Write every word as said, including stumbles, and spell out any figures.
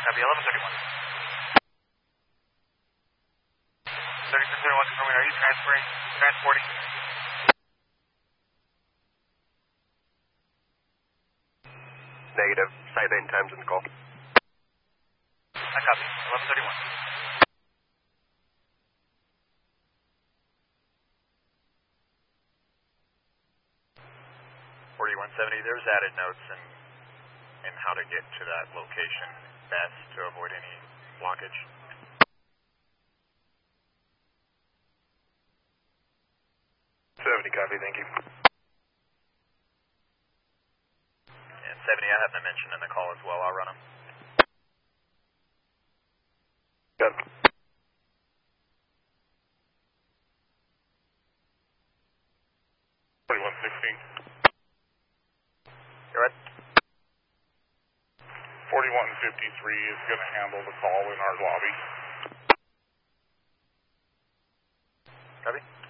copy, eleven thirty-one. thirty-six thirty-one, confirming, are you transferring, transporting? Negative. Site date and times in the call. I copy, eleven thirty-one. forty-one seventy, there's added notes in, in how to get to that location best to avoid any blockage. seventy, copy, thank you. And seventy, I have them mentioned in the call as well, I'll run them. Good. forty-one sixteen. You're right. forty-one fifty-three is going to handle the call in our lobby. Copy.